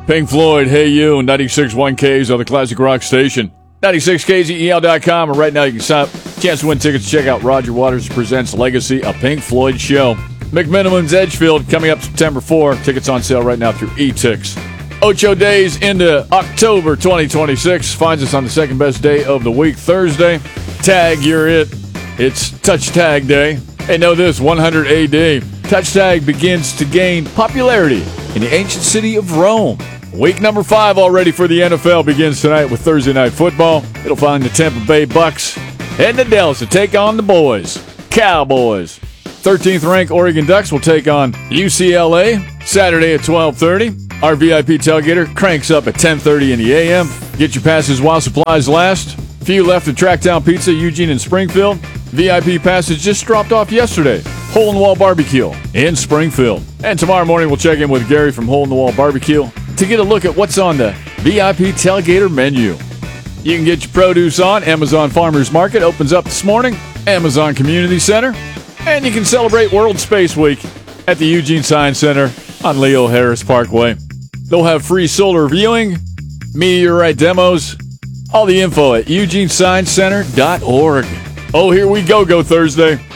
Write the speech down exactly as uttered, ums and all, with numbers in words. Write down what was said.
Pink Floyd, Hey You, ninety-six point one Ks on the Classic Rock Station. ninety-six K Z E L dot com, and right now you can sign up. Chance to win tickets. Check out Roger Waters Presents Legacy, a Pink Floyd show. McMinimum's Edgefield coming up September fourth. Tickets on sale right now through E-Tix. Ocho days into October twenty twenty-six. Finds us on the second best day of the week, Thursday. Tag, you're it. It's Touch Tag Day. Hey, know this, one hundred A D. Touch Tag begins to gain popularity in the ancient city of Rome. Week number five already for the N F L begins tonight with Thursday Night Football. It'll find the Tampa Bay Bucks heading to Dallas to take on the boys, Cowboys. thirteenth ranked Oregon Ducks will take on U C L A Saturday at twelve thirty. Our V I P tailgater cranks up at ten thirty in the A M. Get your passes while supplies last. Few left at Tracktown Pizza, Eugene and Springfield. V I P passes just dropped off yesterday. Hole in the Wall Barbecue in Springfield. And tomorrow morning we'll check in with Gary from Hole in the Wall Barbecue to get a look at what's on the V I P tailgater menu. You can get your produce on. Amazon Farmers Market opens up this morning. Amazon Community Center. And you can celebrate World Space Week at the Eugene Science Center on Leo Harris Parkway. They'll have free solar viewing, meteorite demos, all the info at eugene science center dot org. Oh, here we go, go Thursday.